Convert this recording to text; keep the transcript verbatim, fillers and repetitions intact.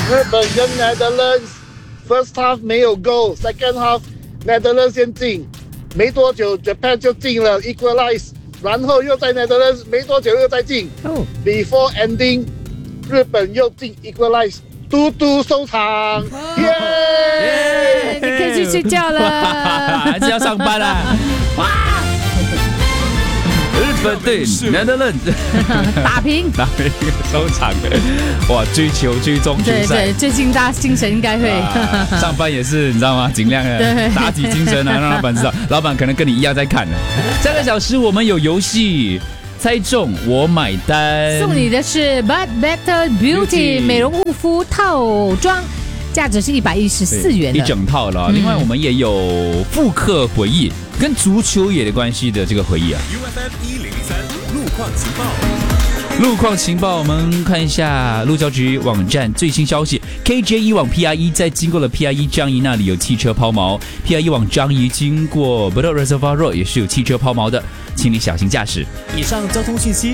日本跟 Netherlands first half 没有 goal， second half Netherlands 先进，没多久 Japan 就进了 equalize， 然后又在 Netherlands 没多久又再进。 哦 Before ending， 日本又进 equalize， 嘟嘟收场，耶、 哎你可以去睡觉了。 还是要上班啊！哇！日本队 Netherlands 打平， 打平收场，哇！追球追中球赛。 对对，最近大家精神应该会、 啊、上班也是，你知道吗？尽量的打起精神啊，让老板知道，老板可能跟你一样在看呢。下个小时我们有游戏，猜中我买单， 送你的是 But Better Beauty 美容护肤套装，价值是一百一十四元的一整套了。另外我们也有复刻回忆，跟足球也有关系的这个回忆啊。 U F M 一零零三路况情报。 路况情报，我们看一下路交局网站最新消息。K J 一往 P R 一， 在经过了 P R 一 樟宜那里有汽车抛锚。P R 一 往樟宜经过 Bedok Reservoir Road 也是有汽车抛锚的，请你小心驾驶。 以上交通信息